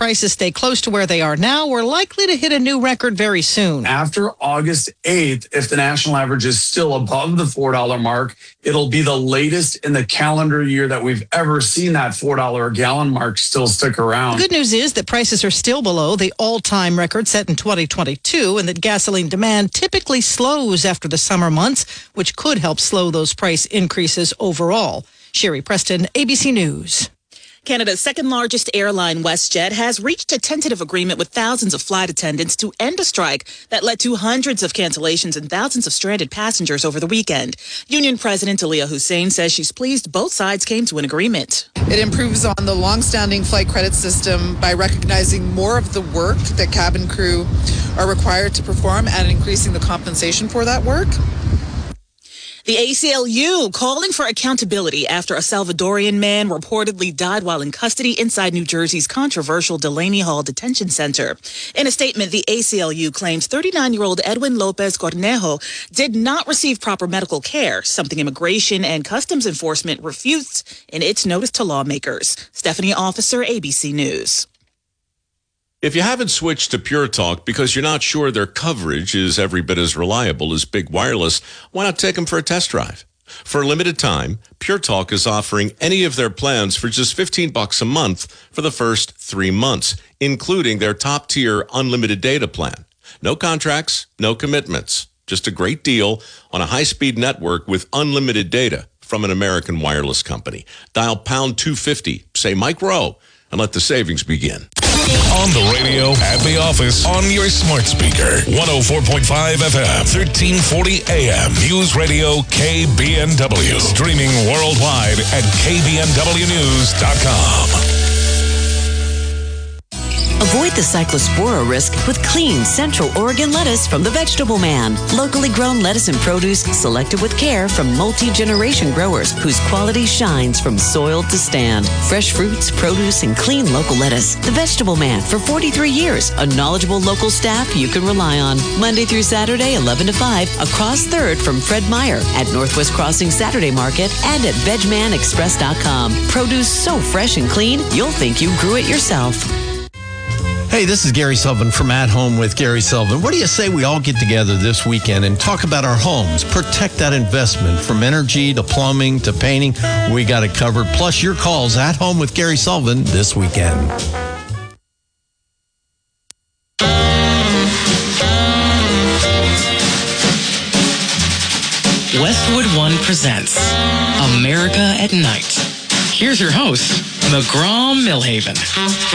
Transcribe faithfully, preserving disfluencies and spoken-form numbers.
prices stay close to where they are now, we're likely to hit a new record very soon. After August eighth, if the national average is still above the four dollar mark, it'll be the latest in the calendar year that we've ever seen that four dollar a gallon mark still stick around. The good news is that prices are still below the all-time record set in twenty twenty-two, and that gasoline demand typically slows after the summer months, which could help slow those price increases overall. Sherry Preston, A B C News. Canada's second-largest airline, WestJet, has reached a tentative agreement with thousands of flight attendants to end a strike that led to hundreds of cancellations and thousands of stranded passengers over the weekend. Union President Aaliyah Hussein says she's pleased both sides came to an agreement. It improves on the long-standing flight credit system by recognizing more of the work that cabin crew are required to perform and increasing the compensation for that work. The A C L U calling for accountability after a Salvadorian man reportedly died while in custody inside New Jersey's controversial Delaney Hall Detention Center. In a statement, the A C L U claims thirty-nine-year-old Edwin Lopez Cornejo did not receive proper medical care, something Immigration and Customs Enforcement refused in its notice to lawmakers. Stephanie Officer, A B C News. If you haven't switched to Pure Talk because you're not sure their coverage is every bit as reliable as Big Wireless, why not take them for a test drive? For a limited time, Pure Talk is offering any of their plans for just fifteen bucks a month for the first three months, including their top-tier unlimited data plan. No contracts, no commitments. Just a great deal on a high-speed network with unlimited data from an American wireless company. Dial pound two fifty, say Mike Rowe, and let the savings begin. On the radio, at the office, on your smart speaker. one oh four point five F M, thirteen forty A M. News Radio K B N W. Streaming worldwide at K B N W news dot com. Avoid the cyclospora risk with clean Central Oregon lettuce from the Vegetable Man. Locally grown lettuce and produce selected with care from multi-generation growers whose quality shines from soil to stand. Fresh fruits, produce, and clean local lettuce. The Vegetable Man for forty-three years. A knowledgeable local staff you can rely on. Monday through Saturday, eleven to five, across third from Fred Meyer at Northwest Crossing Saturday Market and at veg man express dot com. Produce so fresh and clean, you'll think you grew it yourself. Hey, this is Gary Sullivan from At Home with Gary Sullivan. What do you say we all get together this weekend and talk about our homes, protect that investment from energy to plumbing to painting? We got it covered. Plus your calls At Home with Gary Sullivan this weekend. Westwood One presents America at Night. Here's your host, McGraw Millhaven.